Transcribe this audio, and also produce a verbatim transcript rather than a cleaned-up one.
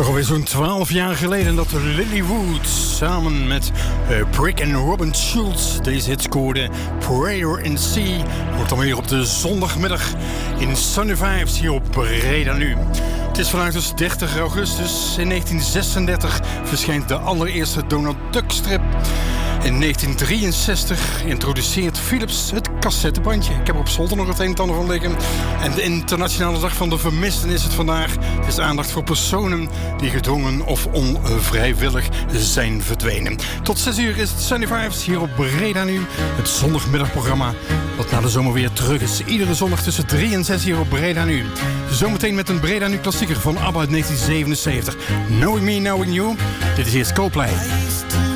Toch alweer zo'n twaalf jaar geleden dat Lilywood samen met uh, Brick en Robin Schulz deze hit scoorde. Prayer in Sea wordt dan weer op de zondagmiddag in Sunny Vibes hier op Breda nu. Het is vandaag dus dertig augustus. In negentien zesendertig verschijnt de allereerste Donald Duck strip. In negentien drieënzestig introduceert Philips het cassettebandje. Ik heb er op zolder nog het een en ander van liggen. En de Internationale Dag van de Vermisten is het vandaag. Het is aandacht voor personen die gedwongen of onvrijwillig zijn verdwenen. Tot zes uur is het Sunny Vibes hier op Breda nu. Het zondagmiddagprogramma dat na de zomer weer terug is. Iedere zondag tussen drie en zes hier op Breda nu. Zometeen met een Breda nu klassieker van ABBA uit negentien zevenenzeventig. Knowing Me, Knowing You. Dit is eerst Coldplay.